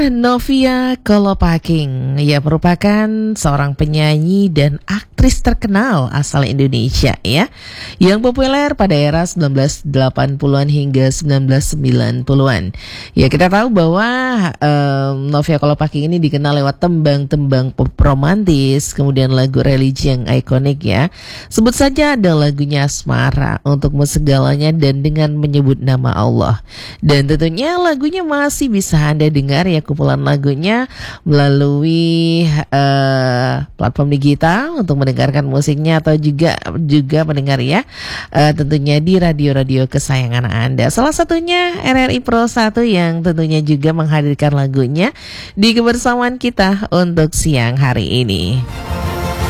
Novia Kolopaking, ia merupakan seorang penyanyi dan aktris terkenal asal Indonesia ya, yang populer pada era 1980-an hingga 1990-an. Ya, kita tahu bahwa Novia Kolopaking ini dikenal lewat tembang-tembang pop romantis, kemudian lagu religi yang ikonik ya. Sebut saja ada lagunya Asmara, Untukmu Segalanya, dan Dengan Menyebut Nama Allah. Dan tentunya lagunya masih bisa Anda dengar ya, kumpulan lagunya melalui platform digital untuk mendengarkan musiknya, atau juga mendengar ya tentunya di radio-radio kesayangan Anda. Salah satunya RRI Pro 1 yang tentunya juga menghadirkan lagunya di kebersamaan kita untuk siang hari ini.